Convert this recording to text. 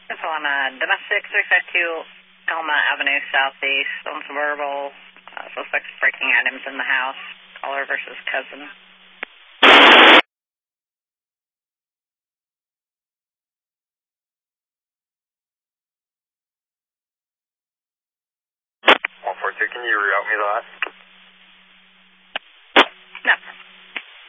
So on domestic 652 Elma Avenue Southeast on Suburban, suspects breaking items in the house. Caller versus cousin. 142, can you reroute me that? No.